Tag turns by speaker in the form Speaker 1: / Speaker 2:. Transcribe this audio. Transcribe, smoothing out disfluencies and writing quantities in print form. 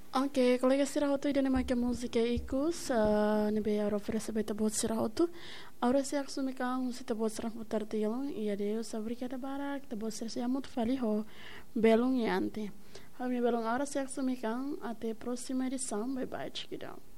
Speaker 1: Ok, kolega istirahat idene make música ikus, nebe aura oferece beta bot istirahat. Aura se aksumi kang usita bot transportar tilong, ia deu sabri kada barak, ta bot serse amut faliho, belong yante. Kami belong aura se aksumi kang, até próxima edição, bye bye, chiquidão.